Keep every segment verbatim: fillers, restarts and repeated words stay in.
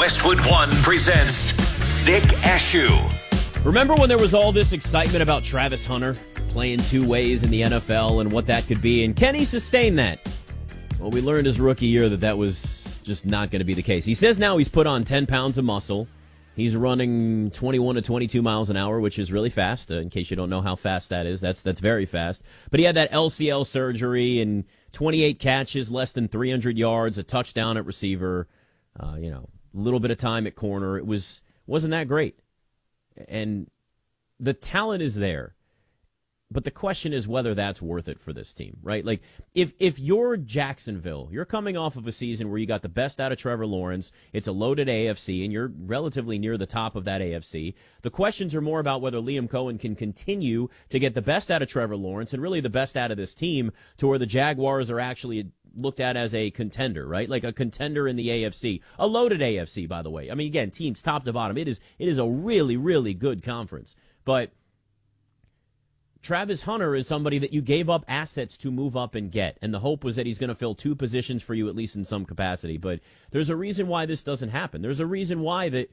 Westwood One presents Nick Ashew. Remember when there was all this excitement about Travis Hunter playing two ways in the N F L and what that could be, and can he sustain that? Well, we learned his rookie year that that was just not going to be the case. He says now he's put on ten pounds of muscle. He's running twenty-one to twenty-two miles an hour, which is really fast. Uh, in case you don't know how fast that is, that's that's very fast. But he had that L C L surgery and twenty-eight catches, less than three hundred yards, a touchdown at receiver, uh, you know, a little bit of time at corner. It was, wasn't that great. And the talent is there. But the question is whether that's worth it for this team, right? Like, if if you're Jacksonville, you're coming off of a season where you got the best out of Trevor Lawrence, it's a loaded A F C, and you're relatively near the top of that A F C. The questions are more about whether Liam Cohen can continue to get the best out of Trevor Lawrence and really the best out of this team to where the Jaguars are actually looked at as a contender, right? Like a contender in the A F C. A loaded A F C, by the way. I mean, again, teams top to bottom. It is it is a really, really good conference. But Travis Hunter is somebody that you gave up assets to move up and get, and the hope was that he's going to fill two positions for you, at least in some capacity. But there's a reason why this doesn't happen. There's a reason why that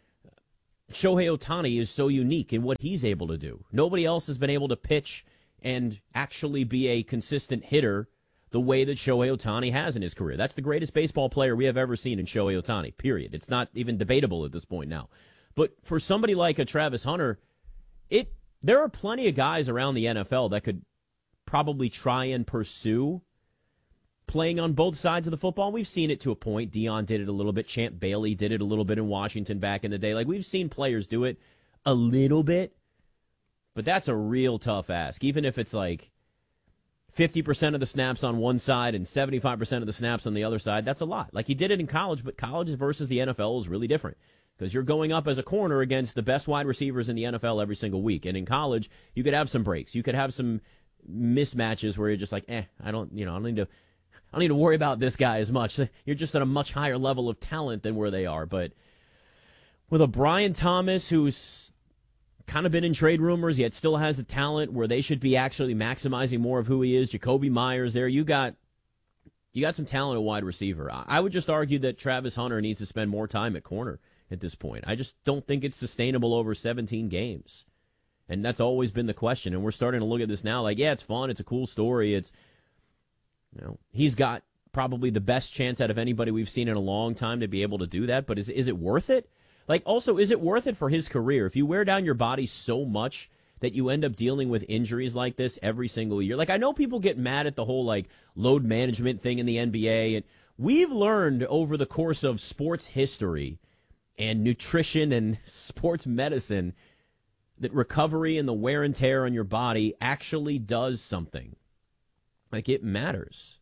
Shohei Ohtani is so unique in what he's able to do. Nobody else has been able to pitch and actually be a consistent hitter the way that Shohei Ohtani has in his career. That's the greatest baseball player we have ever seen in Shohei Ohtani, period. It's not even debatable at this point now. But for somebody like a Travis Hunter, it there are plenty of guys around the N F L that could probably try and pursue playing on both sides of the football. We've seen it to a point. Dion did it a little bit. Champ Bailey did it a little bit in Washington back in the day. Like, we've seen players do it a little bit, but that's a real tough ask. Even if it's like fifty percent of the snaps on one side and seventy-five percent of the snaps on the other side, that's a lot. Like, he did it in college, but college versus the N F L is really different. Because you're going up as a corner against the best wide receivers in the N F L every single week. And in college, you could have some breaks. You could have some mismatches where you're just like, eh, I don't, you know, I don't need to, I don't need to worry about this guy as much. You're just at a much higher level of talent than where they are. But with a Brian Thomas who's kind of been in trade rumors, yet still has a talent where they should be actually maximizing more of who he is. Jacoby Myers there. You got, you got some talent at wide receiver. I would just argue that Travis Hunter needs to spend more time at corner at this point. I just don't think it's sustainable over seventeen games. And that's always been the question. And we're starting to look at this now like, yeah, it's fun. It's a cool story. It's, you know, he's got probably the best chance out of anybody we've seen in a long time to be able to do that. But is is it worth it? Like, also, is it worth it for his career? If you wear down your body so much that you end up dealing with injuries like this every single year. Like, I know people get mad at the whole, like, load management thing in the N B A. And we've learned over the course of sports history and nutrition and sports medicine that recovery and the wear and tear on your body actually does something. Like, it matters.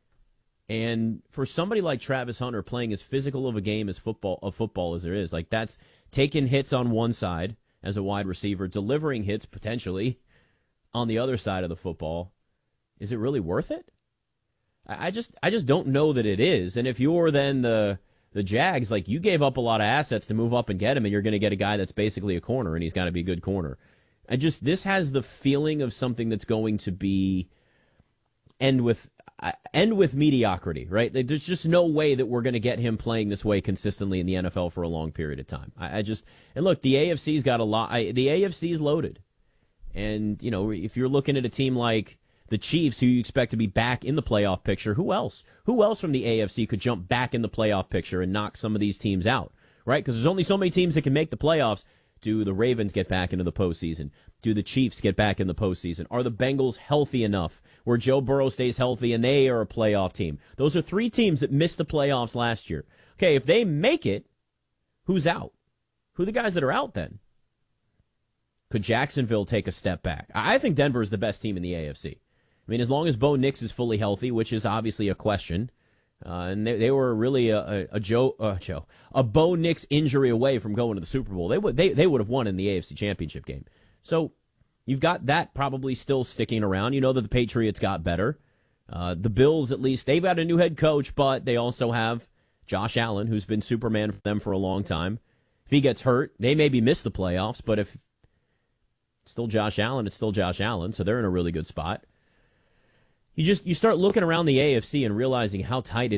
And for somebody like Travis Hunter playing as physical of a game as football of football as there is, like, that's taking hits on one side as a wide receiver, delivering hits potentially on the other side of the football. Is it really worth it? I just I just don't know that it is. And if you're then the The Jags, like, you gave up a lot of assets to move up and get him, and you're going to get a guy that's basically a corner, and he's got to be a good corner. I just, this has the feeling of something that's going to be end with uh, end with mediocrity, right? Like, there's just no way that we're going to get him playing this way consistently in the N F L for a long period of time. I, I just, and look, the A F C's got a lot. I, the A F C's loaded, and you know, if you're looking at a team like the Chiefs, who you expect to be back in the playoff picture, who else? Who else from the A F C could jump back in the playoff picture and knock some of these teams out, right? Because there's only so many teams that can make the playoffs. Do the Ravens get back into the postseason? Do the Chiefs get back in the postseason? Are the Bengals healthy enough where Joe Burrow stays healthy and they are a playoff team? Those are three teams that missed the playoffs last year. Okay, if they make it, who's out? Who are the guys that are out then? Could Jacksonville take a step back? I think Denver is the best team in the A F C. I mean, as long as Bo Nix is fully healthy, which is obviously a question, uh, and they, they were really a, a, a Joe, uh, Joe, a Bo Nix injury away from going to the Super Bowl. They would they they would have won in the A F C Championship game. So you've got that probably still sticking around. You know that the Patriots got better. Uh, the Bills, at least, they've got a new head coach, but they also have Josh Allen, who's been Superman for them for a long time. If he gets hurt, they maybe miss the playoffs, but if it's still Josh Allen, it's still Josh Allen, so they're in a really good spot. You just you start looking around the A F C and realizing how tight it is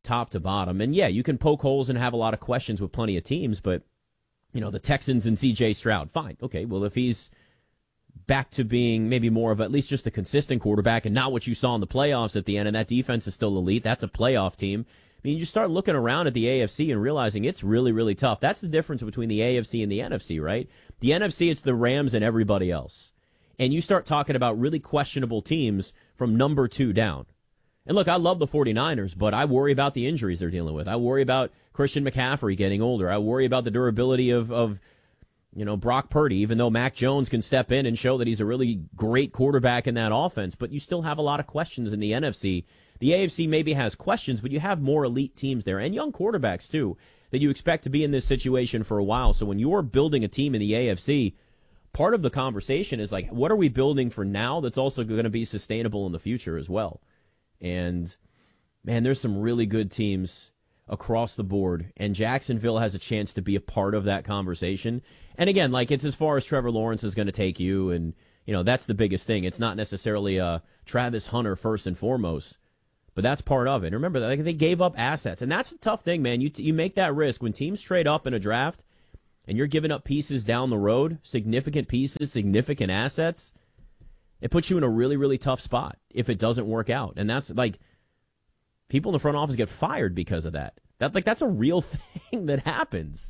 top to bottom. And yeah, you can poke holes and have a lot of questions with plenty of teams, but, you know, the Texans and C J Stroud, fine. Okay, well, if he's back to being maybe more of at least just a consistent quarterback and not what you saw in the playoffs at the end, and that defense is still elite, that's a playoff team. I mean, you start looking around at the A F C and realizing it's really, really tough. That's the difference between the A F C and the N F C, right? The N F C, it's the Rams and everybody else. And you start talking about really questionable teams from number two down. And look, I love the 49ers, but I worry about the injuries they're dealing with. I worry about Christian McCaffrey getting older. I worry about the durability of, of you know, Brock Purdy, even though Mac Jones can step in and show that he's a really great quarterback in that offense. But you still have a lot of questions in the N F C. The A F C maybe has questions, but you have more elite teams there and young quarterbacks, too, that you expect to be in this situation for a while. So when you're building a team in the A F C, part of the conversation is like, what are we building for now that's also going to be sustainable in the future as well? And, man, there's some really good teams across the board, and Jacksonville has a chance to be a part of that conversation. And again, like, it's as far as Trevor Lawrence is going to take you, and, you know, that's the biggest thing. It's not necessarily uh, Travis Hunter first and foremost, but that's part of it. And remember, that they gave up assets, and that's a tough thing, man. You, t- you make that risk. When teams trade up in a draft, and you're giving up pieces down the road, significant pieces, significant assets, it puts you in a really, really tough spot if it doesn't work out. And that's like, people in the front office get fired because of that. That like that's a real thing that happens.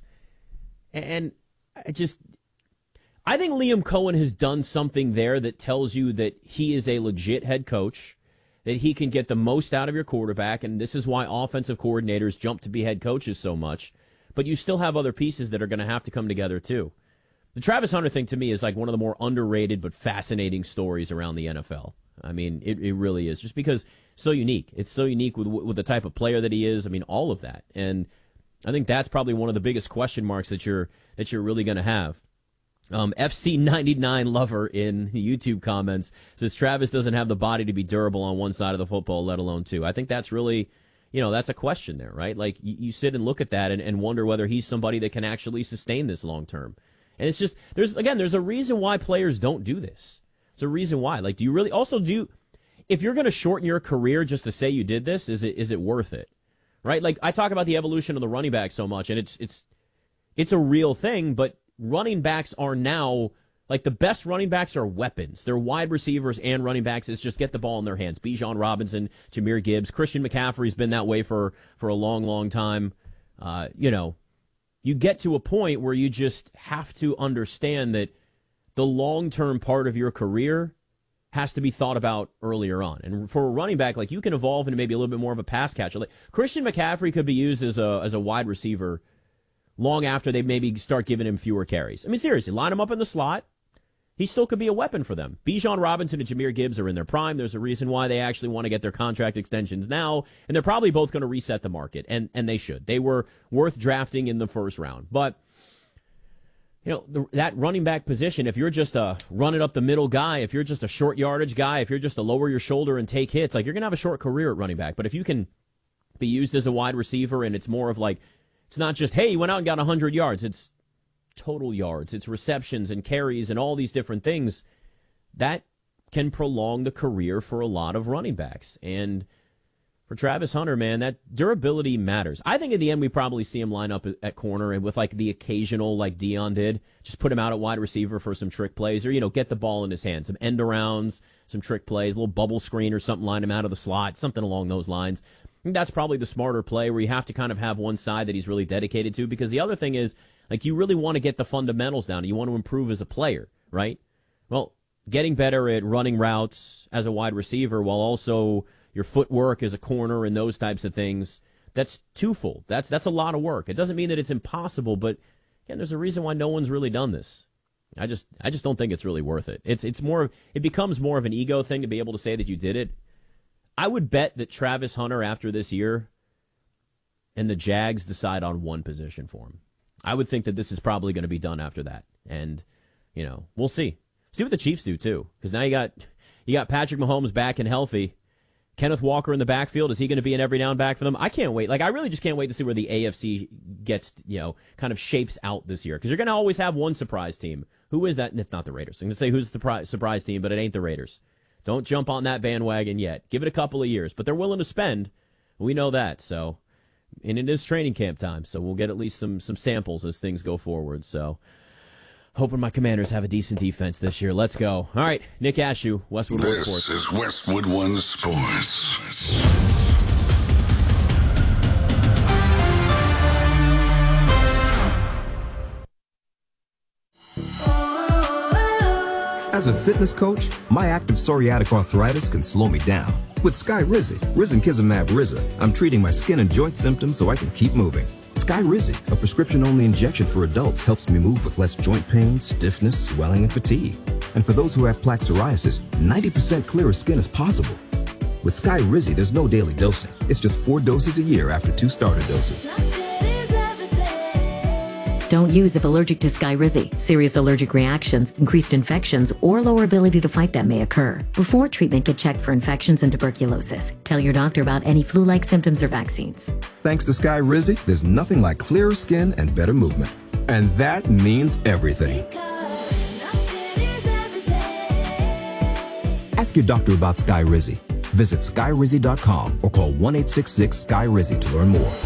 And I just, I think Liam Cohen has done something there that tells you that he is a legit head coach, that he can get the most out of your quarterback, and this is why offensive coordinators jump to be head coaches so much. But you still have other pieces that are going to have to come together too. The Travis Hunter thing to me is like one of the more underrated but fascinating stories around the N F L. I mean, it, it really is, just because it's so unique. It's so unique with with the type of player that he is. I mean, all of that. And I think that's probably one of the biggest question marks that you're that you're really going to have. Um, F C ninety-nine Lover in the YouTube comments says Travis doesn't have the body to be durable on one side of the football, let alone two. I think that's really, you know, that's a question there, right? Like, you, you sit and look at that and, and wonder whether he's somebody that can actually sustain this long term. And it's just, there's, again, there's a reason why players don't do this. There's a reason why. Like, do you really, also do, you, if you're going to shorten your career just to say you did this, is it is it worth it? Right? Like, I talk about the evolution of the running back so much, and it's it's it's a real thing, but running backs are now, like, the best running backs are weapons. They're wide receivers and running backs. It's just get the ball in their hands. Bijan Robinson, Jahmyr Gibbs, Christian McCaffrey's been that way for, for a long, long time. Uh, you know, you get to a point where you just have to understand that the long-term part of your career has to be thought about earlier on. And for a running back, like, you can evolve into maybe a little bit more of a pass catcher. Like, Christian McCaffrey could be used as a as a wide receiver long after they maybe start giving him fewer carries. I mean, seriously, line him up in the slot. He still could be a weapon for them. Bijan Robinson and Jahmyr Gibbs are in their prime. There's a reason why they actually want to get their contract extensions now, and they're probably both going to reset the market, and, and they should. They were worth drafting in the first round. But, you know, the, that running back position, if you're just a run-it-up-the-middle guy, if you're just a short yardage guy, if you're just a lower your shoulder and take hits, like, you're going to have a short career at running back. But if you can be used as a wide receiver, and it's more of like, it's not just, hey, he went out and got one hundred yards. It's total yards. It's receptions and carries and all these different things. That can prolong the career for a lot of running backs. And for Travis Hunter, man, that durability matters. I think in the end we probably see him line up at corner and with like the occasional, like Dion did, just put him out at wide receiver for some trick plays, or, you know, get the ball in his hands, some end arounds, some trick plays, a little bubble screen or something, line him out of the slot, something along those lines. I think that's probably the smarter play, where you have to kind of have one side that he's really dedicated to, because the other thing is, like, you really want to get the fundamentals down. You want to improve as a player, right? Well, getting better at running routes as a wide receiver while also your footwork as a corner and those types of things, that's twofold. That's that's a lot of work. It doesn't mean that it's impossible, but again, there's a reason why no one's really done this. I just I just don't think it's really worth it. It's it's more it becomes more of an ego thing to be able to say that you did it. I would bet that Travis Hunter, after this year, and the Jags decide on one position for him. I would think that this is probably going to be done after that. And, you know, we'll see. See what the Chiefs do, too. Because now you got you got Patrick Mahomes back and healthy. Kenneth Walker in the backfield. Is he going to be an every down back for them? I can't wait. Like, I really just can't wait to see where the A F C gets, you know, kind of shapes out this year. Because you're going to always have one surprise team. Who is that? It's not the Raiders. I'm going to say who's the surprise team, but it ain't the Raiders. Don't jump on that bandwagon yet. Give it a couple of years. But they're willing to spend. We know that. So And it is training camp time, so we'll get at least some some samples as things go forward. So, hoping my Commanders have a decent defense this year. Let's go. All right, Nick Ashew, Westwood One Sports. This is Westwood One Sports. As a fitness coach, my active psoriatic arthritis can slow me down. With Skyrizi, Risankizumab Riza, I'm treating my skin and joint symptoms so I can keep moving. Skyrizi, a prescription-only injection for adults, helps me move with less joint pain, stiffness, swelling, and fatigue. And for those who have plaque psoriasis, ninety percent clearer skin is possible. With Skyrizi, there's no daily dosing. It's just four doses a year after two starter doses. Don't use if allergic to Skyrizi. Serious allergic reactions, increased infections, or lower ability to fight them may occur. Before treatment, get checked for infections and tuberculosis. Tell your doctor about any flu-like symptoms or vaccines. Thanks to Skyrizi, there's nothing like clearer skin and better movement. And that means everything. Ask your doctor about Skyrizi. Visit Skyrizi dot com or call one eight six six Skyrizi to learn more.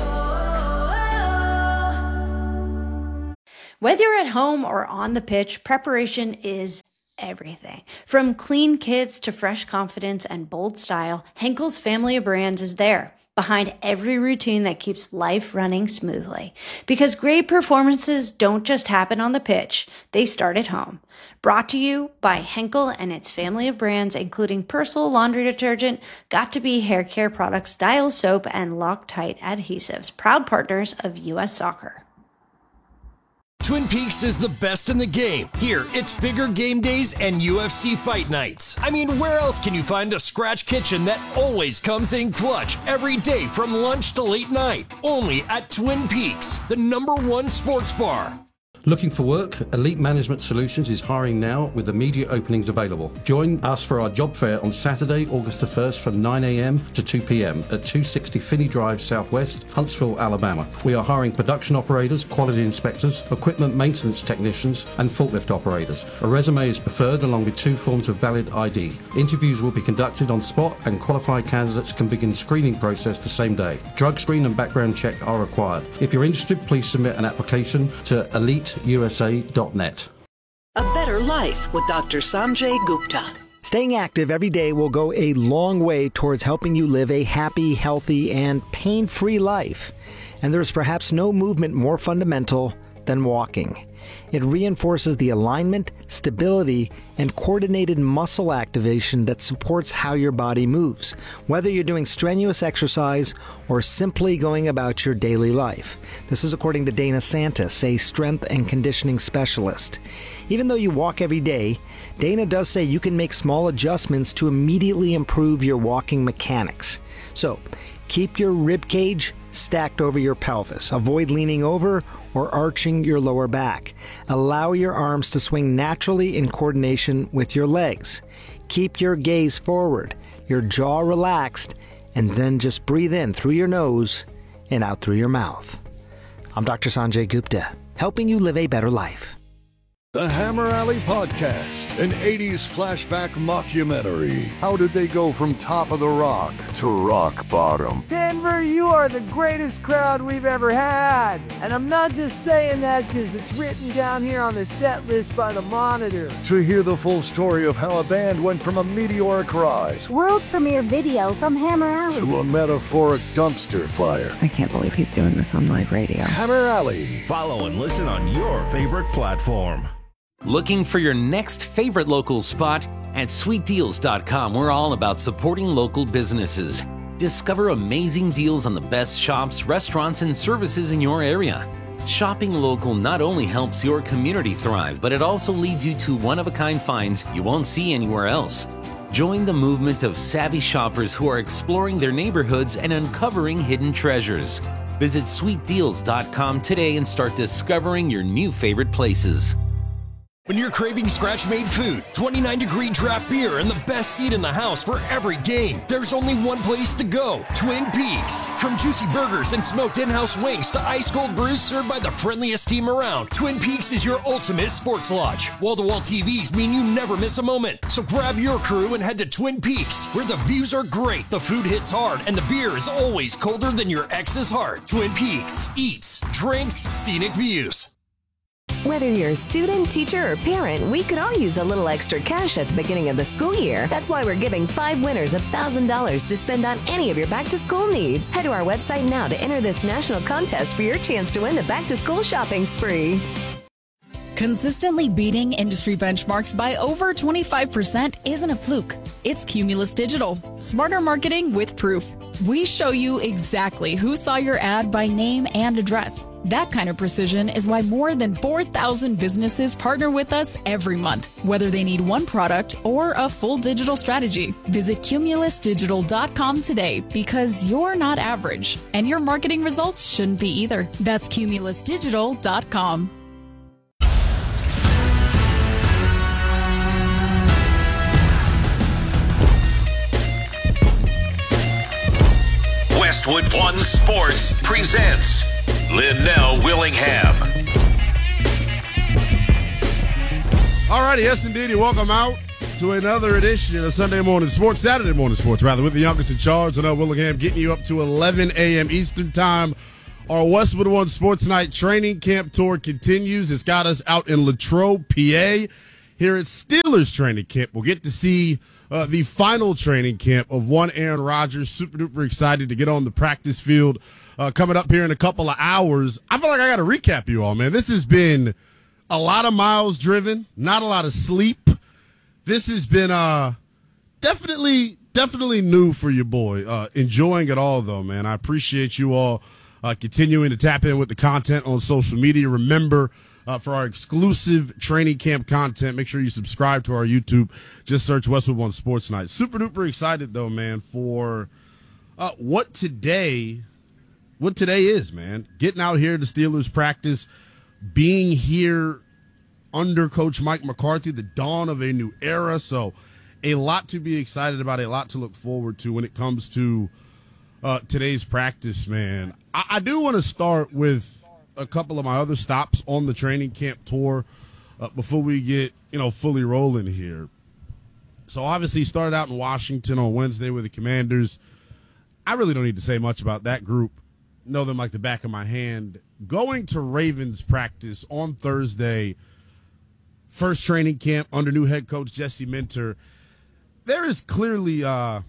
Whether you're at home or on the pitch, preparation is everything. From clean kits to fresh confidence and bold style, Henkel's family of brands is there, behind every routine that keeps life running smoothly. Because great performances don't just happen on the pitch, they start at home. Brought to you by Henkel and its family of brands, including Persil laundry detergent, Got2b hair care products, Dial soap, and Loctite adhesives, proud partners of U S Soccer. Twin Peaks is the best in the game. Here, it's bigger game days and U F C fight nights. I mean, where else can you find a scratch kitchen that always comes in clutch every day from lunch to late night? Only at Twin Peaks, the number one sports bar. Looking for work? Elite Management Solutions is hiring now with immediate openings available. Join us for our job fair on Saturday, August the first from nine a.m. to two p.m. at two sixty Finney Drive Southwest, Huntsville, Alabama. We are hiring production operators, quality inspectors, equipment maintenance technicians, and forklift operators. A resume is preferred along with two forms of valid I D. Interviews will be conducted on spot and qualified candidates can begin screening process the same day. Drug screen and background check are required. If you're interested, please submit an application to elite U S A dot net. A better life with Doctor Sanjay Gupta. Staying active every day will go a long way towards helping you live a happy, healthy, and pain-free life. And there's perhaps no movement more fundamental than walking. It reinforces the alignment, stability, and coordinated muscle activation that supports how your body moves, whether you're doing strenuous exercise or simply going about your daily life. This is according to Dana Santis, a strength and conditioning specialist. Even though you walk every day, Dana does say you can make small adjustments to immediately improve your walking mechanics. So, keep your rib cage stacked over your pelvis. Avoid leaning over or arching your lower back. Allow your arms to swing naturally in coordination with your legs. Keep your gaze forward, your jaw relaxed, and then just breathe in through your nose and out through your mouth. I'm Doctor Sanjay Gupta, helping you live a better life. The Hammer Alley Podcast, an eighties flashback mockumentary. How did they go from top of the rock to rock bottom? Denver, you are the greatest crowd we've ever had. And I'm not just saying that because it's written down here on the set list by the Monitor. To hear the full story of how a band went from a meteoric rise, world premiere video from Hammer Alley, to a metaphoric dumpster fire. I can't believe he's doing this on live radio. Hammer Alley. Follow and listen on your favorite platform. Looking for your next favorite local spot? At sweet deals dot com, we're all about supporting local businesses. Discover amazing deals on the best shops, restaurants, and services in your area. Shopping local not only helps your community thrive, but it also leads you to one-of-a-kind finds you won't see anywhere else. Join the movement of savvy shoppers who are exploring their neighborhoods and uncovering hidden treasures. Visit sweet deals dot com today and start discovering your new favorite places. When you're craving scratch-made food, twenty-nine degree draft beer, and the best seat in the house for every game, there's only one place to go, Twin Peaks. From juicy burgers and smoked in-house wings to ice-cold brews served by the friendliest team around, Twin Peaks is your ultimate sports lodge. Wall-to-wall T Vs mean you never miss a moment. So grab your crew and head to Twin Peaks, where the views are great, the food hits hard, and the beer is always colder than your ex's heart. Twin Peaks. Eats, drinks, scenic views. Whether you're a student, teacher, or parent, we could all use a little extra cash at the beginning of the school year. That's why we're giving five winners one thousand dollars to spend on any of your back-to-school needs. Head to our website now to enter this national contest for your chance to win the back-to-school shopping spree. Consistently beating industry benchmarks by over twenty-five percent isn't a fluke. It's Cumulus Digital. Smarter marketing with proof. We show you exactly who saw your ad by name and address. That kind of precision is why more than four thousand businesses partner with us every month, whether they need one product or a full digital strategy. Visit cumulus digital dot com today, because you're not average, and your marketing results shouldn't be either. That's cumulus digital dot com. Westwood One Sports presents Linnell Willingham. All righty, yes indeed, welcome out to another edition of Sunday Morning Sports, Saturday Morning Sports, rather, with the youngest in charge, Linnell Willingham, getting you up to eleven a.m. Eastern Time. Our Westwood One Sports Night training camp tour continues. It's got us out in Latrobe, P A, here at Steelers training camp. We'll get to see Uh, the final training camp of one Aaron Rodgers. Super duper excited to get on the practice field uh, coming up here in a couple of hours. I feel like I got to recap you all, man. This has been a lot of miles driven, not a lot of sleep. This has been uh, definitely, definitely new for your boy. Uh, enjoying it all, though, man. I appreciate you all uh, continuing to tap in with the content on social media. Remember, Uh, for our exclusive training camp content, make sure you subscribe to our YouTube. Just search Westwood One Sports Night. Super duper excited, though, man, for uh, what today, what today is, man. Getting out here to Steelers practice, being here under Coach Mike McCarthy, the dawn of a new era. So a lot to be excited about, a lot to look forward to when it comes to uh, today's practice, man. I, I do want to start with a couple of my other stops on the training camp tour uh, before we get, you know, fully rolling here. So obviously started out in Washington on Wednesday with the Commanders. I really don't need to say much about that group. Know them like the back of my hand. Going to Ravens practice on Thursday, first training camp under new head coach Jesse Minter. There is clearly uh,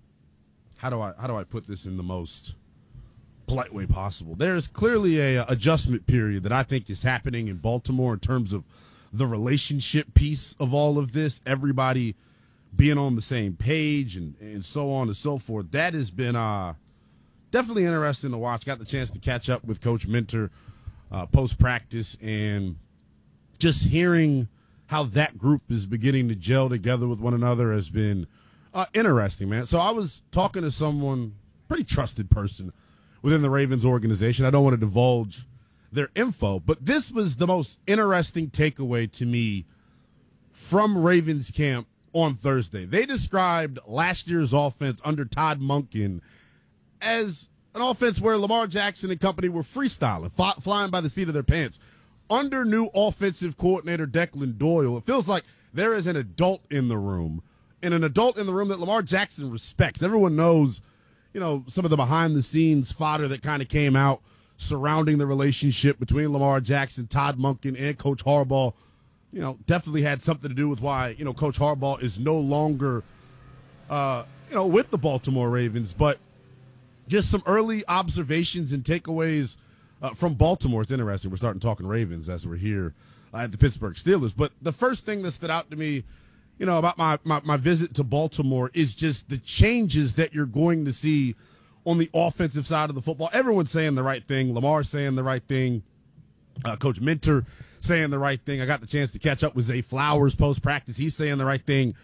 how do I how do I put this in the most polite way possible? There's clearly a, a adjustment period that I think is happening in Baltimore in terms of the relationship piece of all of this, everybody being on the same page and, and so on and so forth. That has been uh, definitely interesting to watch. Got the chance to catch up with Coach Minter uh, post-practice, and just hearing how that group is beginning to gel together with one another has been uh, interesting, man. So I was talking to someone, pretty trusted person within the Ravens organization. I don't want to divulge their info, but this was the most interesting takeaway to me from Ravens camp on Thursday. They described last year's offense under Todd Monken as an offense where Lamar Jackson and company were freestyling, fly, flying by the seat of their pants. Under new offensive coordinator Declan Doyle, it feels like there is an adult in the room, and an adult in the room that Lamar Jackson respects. Everyone knows, you know, some of the behind-the-scenes fodder that kind of came out surrounding the relationship between Lamar Jackson, Todd Monken, and Coach Harbaugh. You know, definitely had something to do with why, you know, Coach Harbaugh is no longer, uh, you know, with the Baltimore Ravens. But just some early observations and takeaways uh, from Baltimore. It's interesting. We're starting talking Ravens as we're here uh, at the Pittsburgh Steelers. But the first thing that stood out to me, you know, about my, my, my visit to Baltimore is just the changes that you're going to see on the offensive side of the football. Everyone's saying the right thing. Lamar's saying the right thing. Uh, Coach Minter saying the right thing. I got the chance to catch up with Zay Flowers post-practice. He's saying the right thing.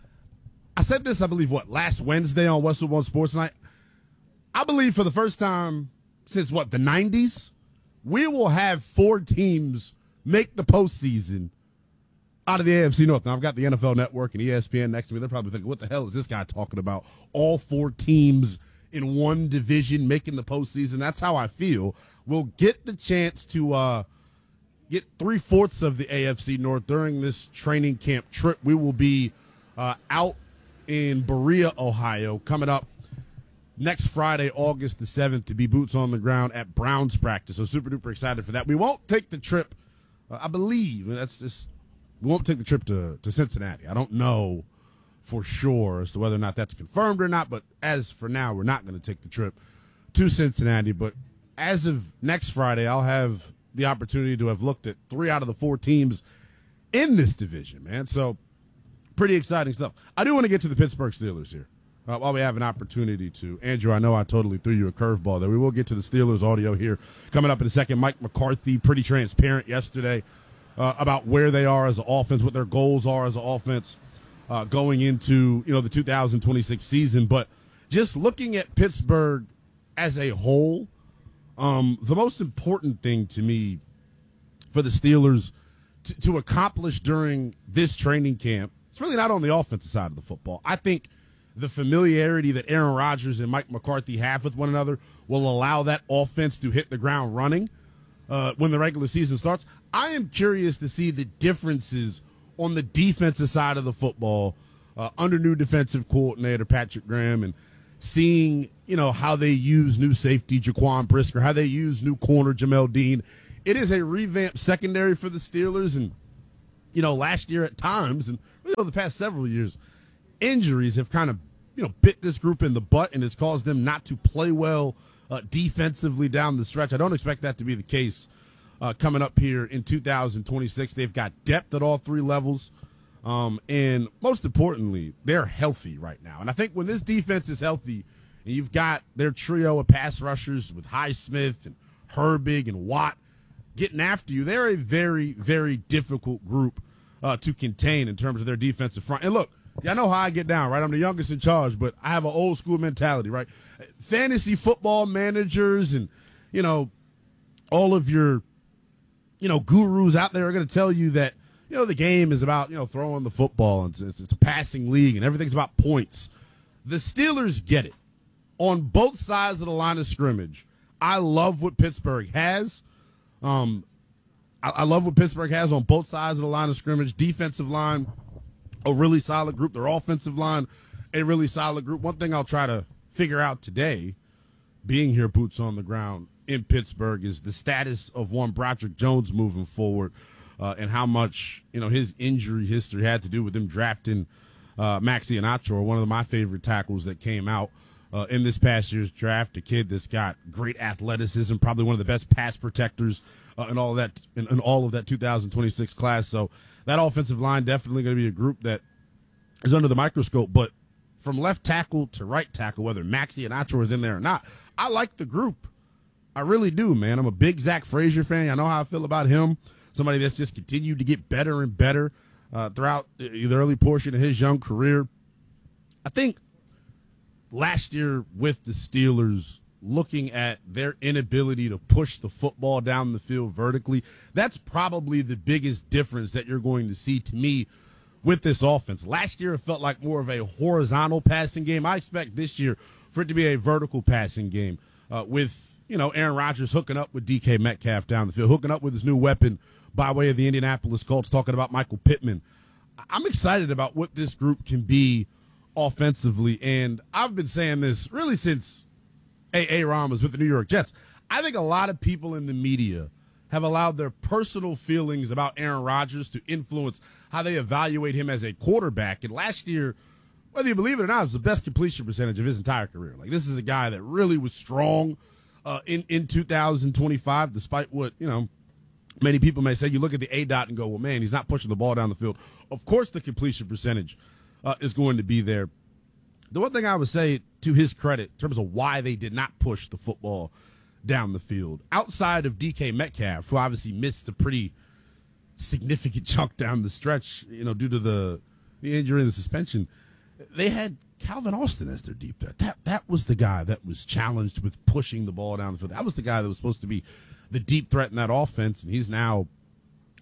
I said this, I believe, what, last Wednesday on Westwood One Sports Night? I believe for the first time since, what, the nineties, we will have four teams make the postseason out of the A F C North. Now, I've got the N F L Network and E S P N next to me. They're probably thinking, what the hell is this guy talking about? All four teams in one division making the postseason. That's how I feel. We'll get the chance to uh, get three-fourths of the A F C North during this training camp trip. We will be uh, out in Berea, Ohio, coming up next Friday, August the seventh, to be boots on the ground at Browns practice. So super duper excited for that. We won't take the trip, uh, I believe, and that's just, we won't take the trip to, to Cincinnati. I don't know for sure as to whether or not that's confirmed or not, but as for now, we're not going to take the trip to Cincinnati. But as of next Friday, I'll have the opportunity to have looked at three out of the four teams in this division, man. So pretty exciting stuff. I do want to get to the Pittsburgh Steelers here uh, while we have an opportunity to. Andrew, I know I totally threw you a curveball there. We will get to the Steelers audio here coming up in a second. Mike McCarthy, pretty transparent yesterday uh, about where they are as an offense, what their goals are as an offense uh, going into, you know, the two thousand twenty-six season. But just looking at Pittsburgh as a whole, um, the most important thing to me for the Steelers to, to accomplish during this training camp, it's really not on the offensive side of the football. I think the familiarity that Aaron Rodgers and Mike McCarthy have with one another will allow that offense to hit the ground running uh, when the regular season starts. I am curious to see the differences on the defensive side of the football uh, under new defensive coordinator Patrick Graham, and seeing, you know, how they use new safety Jaquan Brisker, how they use new corner Jamel Dean. It is a revamped secondary for the Steelers, and you know, last year at times, and you know, the past several years, injuries have kind of, you know, bit this group in the butt, and it's caused them not to play well uh, defensively down the stretch. I don't expect that to be the case uh, coming up here in two thousand twenty-six. They've got depth at all three levels, um, and most importantly, they're healthy right now. And I think when this defense is healthy, and you've got their trio of pass rushers with Highsmith and Herbig and Watt getting after you, they're a very, very difficult group uh, to contain in terms of their defensive front. And look, y'all know how I get down, right? I'm the youngest in charge, but I have an old school mentality, right? Fantasy football managers and, you know, all of your, you know, gurus out there are going to tell you that, you know, the game is about, you know, throwing the football, and it's, it's, it's a passing league, and everything's about points. The Steelers get it on both sides of the line of scrimmage. I love what Pittsburgh has. Um, I, I love what Pittsburgh has on both sides of the line of scrimmage. Defensive line, a really solid group. Their offensive line, a really solid group. One thing I'll try to figure out today, being here boots on the ground in Pittsburgh, is the status of one Broderick Jones moving forward, uh, and how much, you know, his injury history had to do with him drafting uh, Maxi Iheanacho, one of my favorite tackles that came out uh, in this past year's draft. A kid that's got great athleticism, probably one of the best pass protectors uh, in all of that in, in all of that two thousand twenty-six class. So that offensive line definitely going to be a group that is under the microscope. But from left tackle to right tackle, whether Maxi Iheanacho is in there or not, I like the group. I really do, man. I'm a big Zach Frazier fan. I know how I feel about him. Somebody that's just continued to get better and better uh, throughout the early portion of his young career. I think last year with the Steelers, looking at their inability to push the football down the field vertically, that's probably the biggest difference that you're going to see to me with this offense. Last year, it felt like more of a horizontal passing game. I expect this year for it to be a vertical passing game uh, with, you know, Aaron Rodgers hooking up with D K Metcalf down the field, hooking up with his new weapon by way of the Indianapolis Colts, talking about Michael Pittman. I'm excited about what this group can be offensively, and I've been saying this really since A A. Ron was with the New York Jets. I think a lot of people in the media have allowed their personal feelings about Aaron Rodgers to influence how they evaluate him as a quarterback. And last year, whether you believe it or not, it was the best completion percentage of his entire career. Like, this is a guy that really was strong uh, in, in two thousand twenty-five, despite what, you know, many people may say. You look at the A DOT and go, well, man, he's not pushing the ball down the field. Of course the completion percentage uh, is going to be there. The one thing I would say to his credit in terms of why they did not push the football down the field, outside of D K Metcalf, who obviously missed a pretty significant chunk down the stretch, you know, due to the, the injury and the suspension, they had Calvin Austin as their deep threat. That, that was the guy that was challenged with pushing the ball down the field. That was the guy that was supposed to be the deep threat in that offense, and he's now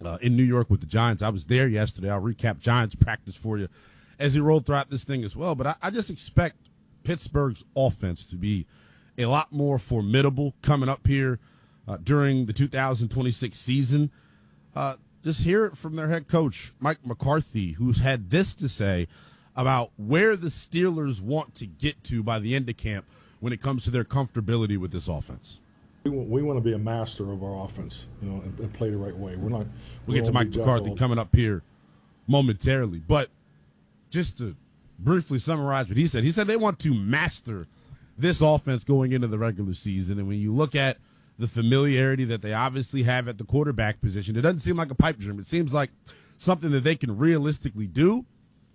uh, in New York with the Giants. I was there yesterday. I'll recap Giants practice for you as he rolled throughout this thing as well. But I, I just expect Pittsburgh's offense to be a lot more formidable coming up here uh, during the two thousand twenty-six season. Uh, just hear it from their head coach, Mike McCarthy, who's had this to say about where the Steelers want to get to by the end of camp when it comes to their comfortability with this offense. We want, we want to be a master of our offense, you know, and, and play the right way. We're not. We'll get to Mike McCarthy coming up here momentarily, but just to briefly summarize what he said, he said they want to master this offense going into the regular season. And when you look at the familiarity that they obviously have at the quarterback position, it doesn't seem like a pipe dream. It seems like something that they can realistically do.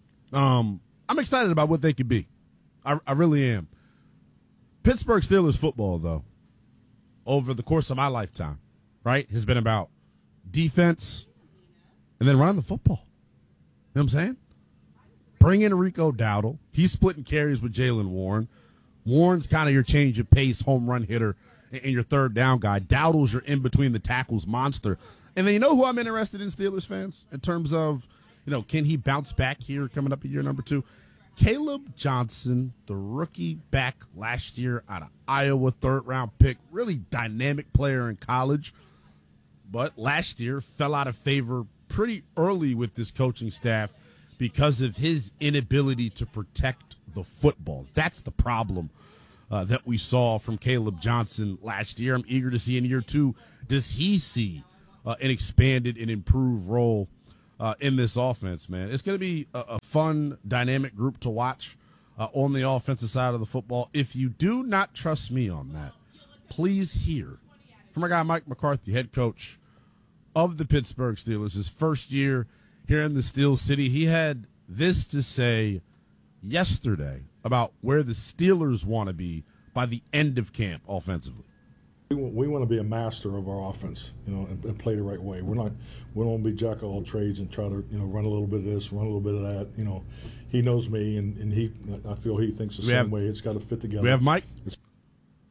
Um, I'm excited about what they could be. I, I really am. Pittsburgh Steelers football, though, over the course of my lifetime, right, has been about defense and then running the football. You know what I'm saying? Bring in Rico Dowdle. He's splitting carries with Jaylen Warren. Warren's kind of your change of pace home run hitter and your third down guy. Dowdle's your in between the tackles monster. And then you know who I'm interested in, Steelers fans, in terms of, you know, can he bounce back here coming up in year number two? Caleb Johnson, the rookie back last year out of Iowa, third round pick, really dynamic player in college, but last year fell out of favor pretty early with this coaching staff because of his inability to protect the football. That's the problem uh, that we saw from Caleb Johnson last year. I'm eager to see in year two, does he see uh, an expanded and improved role uh, in this offense, man? It's going to be a, a fun, dynamic group to watch uh, on the offensive side of the football. If you do not trust me on that, please hear from our guy Mike McCarthy, head coach of the Pittsburgh Steelers, his first year here in the Steel City. He had this to say yesterday about where the Steelers want to be by the end of camp offensively. We want, we want to be a master of our offense, you know, and, and play the right way. We're not, we don't want to be jack of all trades and try to, you know, run a little bit of this, run a little bit of that. You know, he knows me, and, and he, I feel he thinks the we same have, way. It's got to fit together. We have Mike. It's,